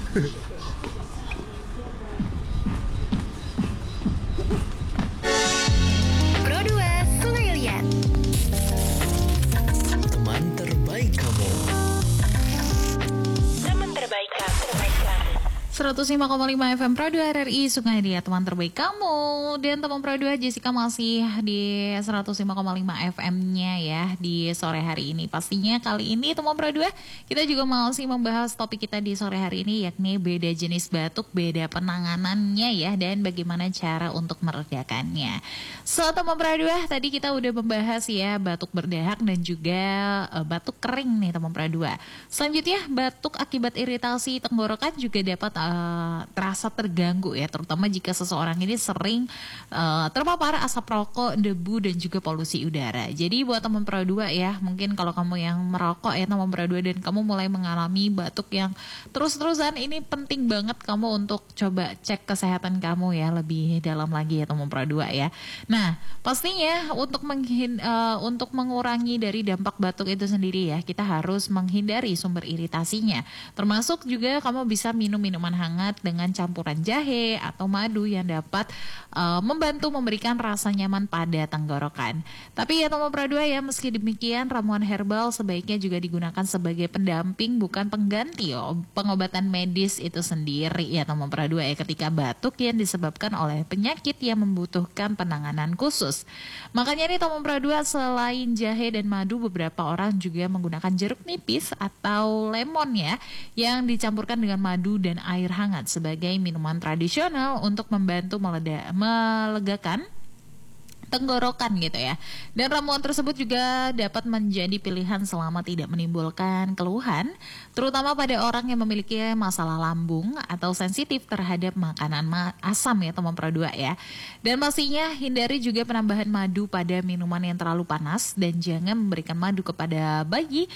Pro 2 Sungai Liat. Teman terbaik kamu. Teman terbaik kamu. 105,5 FM Pro 2 RRI Sungai Liat, teman terbaik kamu. Dan teman Pro 2 Jessica masih di 105,5 FM-nya ya di sore hari ini. Pastinya kali ini teman Pro 2 kita juga masih membahas topik kita di sore hari ini, yakni beda jenis batuk, beda penanganannya ya, dan bagaimana cara untuk meredakannya. So teman Pro 2, tadi kita udah membahas ya batuk berdahak dan juga batuk kering nih teman Pro 2. Selanjutnya batuk akibat iritasi tenggorokan juga dapat terasa terganggu ya, terutama jika seseorang ini sering terpapar asap rokok, debu dan juga polusi udara. Jadi buat teman Pro 2 ya, mungkin kalau kamu yang merokok ya teman Pro 2 dan kamu mulai mengalami batuk yang terus-terusan, ini penting banget kamu untuk coba cek kesehatan kamu ya lebih dalam lagi ya teman Pro 2 ya. Nah, pastinya untuk mengurangi dari dampak batuk itu sendiri ya, kita harus menghindari sumber iritasinya. Termasuk juga kamu bisa minum minuman hangat dengan campuran jahe atau madu yang dapat membantu memberikan rasa nyaman pada tenggorokan. Tapi ya teman Pro 2 ya, meski demikian ramuan herbal sebaiknya juga digunakan sebagai pendamping bukan pengganti pengobatan medis itu sendiri ya teman Pro 2 ya, ketika batuk yang disebabkan oleh penyakit yang membutuhkan penanganan khusus. Makanya nih teman Pro 2, selain jahe dan madu, beberapa orang juga menggunakan jeruk nipis atau lemon ya, yang dicampurkan dengan madu dan air hangat sebagai minuman tradisional untuk membantu melegakan tenggorokan gitu ya. Dan ramuan tersebut juga dapat menjadi pilihan selama tidak menimbulkan keluhan, terutama pada orang yang memiliki masalah lambung atau sensitif terhadap makanan asam ya teman Pro 2 ya. Dan pastinya hindari juga penambahan madu pada minuman yang terlalu panas, dan jangan memberikan madu kepada bayi